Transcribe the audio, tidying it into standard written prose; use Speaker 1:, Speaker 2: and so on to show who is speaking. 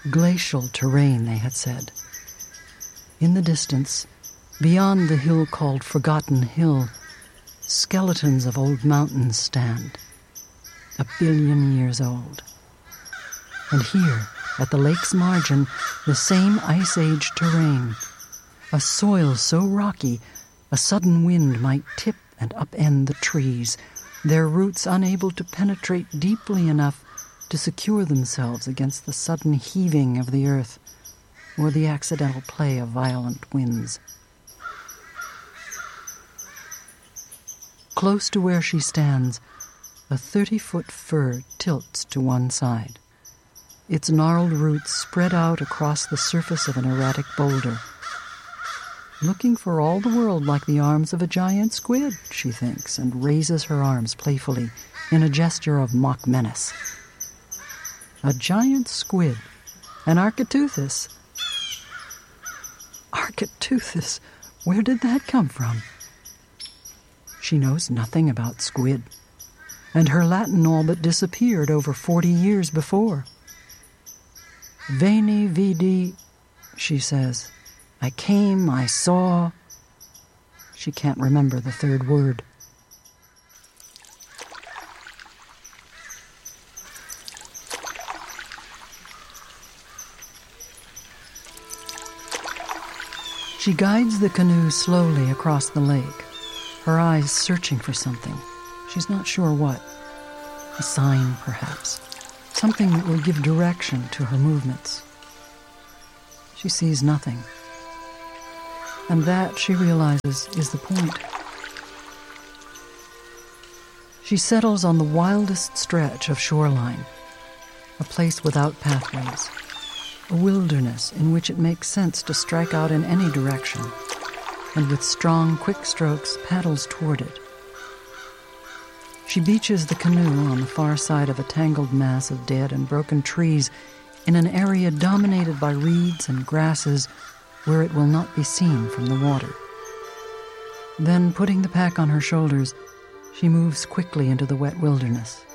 Speaker 1: Glacial terrain, they had said. In the distance, beyond the hill called Forgotten Hill, skeletons of old mountains stand, 1 billion years old. And here, at the lake's margin, the same Ice Age terrain, a soil so rocky a sudden wind might tip and upend the trees, their roots unable to penetrate deeply enough to secure themselves against the sudden heaving of the earth or the accidental play of violent winds. Close to where she stands, a 30-foot fir tilts to one side. Its gnarled roots spread out across the surface of an erratic boulder. Looking for all the world like the arms of a giant squid, she thinks, and raises her arms playfully in a gesture of mock menace. A giant squid, an Architeuthis. Architeuthis, where did that come from? She knows nothing about squid, and her Latin all but disappeared over 40 years before. Veni, vidi, she says. I came, I saw. She can't remember the third word. She guides the canoe slowly across the lake, her eyes searching for something. She's not sure what. A sign, perhaps. Something that will give direction to her movements. She sees nothing. And that, she realizes, is the point. She settles on the wildest stretch of shoreline, a place without pathways, a wilderness in which it makes sense to strike out in any direction, and with strong, quick strokes paddles toward it. She beaches the canoe on the far side of a tangled mass of dead and broken trees in an area dominated by reeds and grasses where it will not be seen from the water. Then, putting the pack on her shoulders, she moves quickly into the wet wilderness.